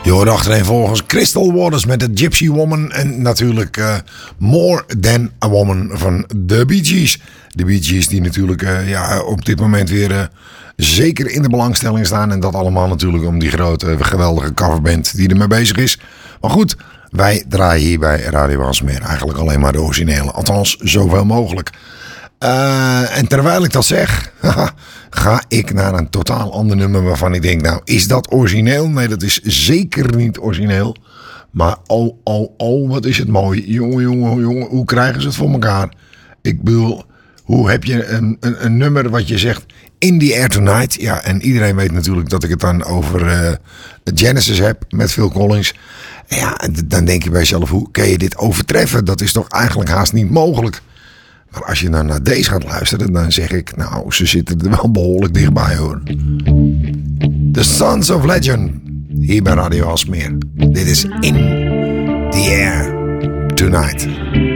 Je hoort achtereenvolgens Crystal Waters met de Gypsy Woman. En natuurlijk More Than A Woman van de Bee Gees. De Bee Gees die natuurlijk op dit moment weer zeker in de belangstelling staan. En dat allemaal natuurlijk om die grote geweldige coverband die ermee bezig is. Maar goed, wij draaien hier bij Radio Aalsmeer eigenlijk alleen maar de originele. Althans, zoveel mogelijk. En terwijl ik dat zeg, ga ik naar een totaal ander nummer waarvan ik denk, nou, is dat origineel? Nee, dat is zeker niet origineel. Maar wat is het mooi. Jongen, hoe krijgen ze het voor elkaar? Ik bedoel, hoe heb je een nummer wat je zegt, In the Air Tonight? Ja, en iedereen weet natuurlijk dat ik het dan over Genesis heb met Phil Collins. Ja, dan denk je bij jezelf, hoe kun je dit overtreffen? Dat is toch eigenlijk haast niet mogelijk? Maar als je dan naar deze gaat luisteren, dan zeg ik, nou, ze zitten er wel behoorlijk dichtbij, hoor. The Sons of Legend, hier bij Radio Aalsmeer. Dit is In the Air Tonight.